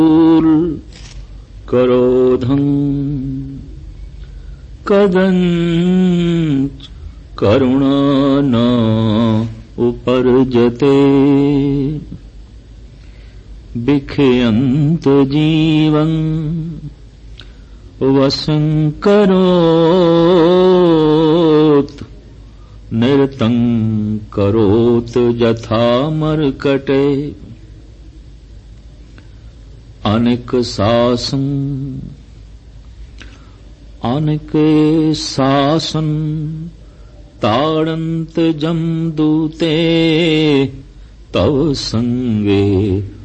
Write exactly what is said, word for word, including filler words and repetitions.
करोधं कदंच करुणा न उपर्जते विखयन्त जीवन वसं करोत निरतं करोत यथा मर्कटे अनिक शासन अनिक शासन ताड़न्त जमदूते तव संगे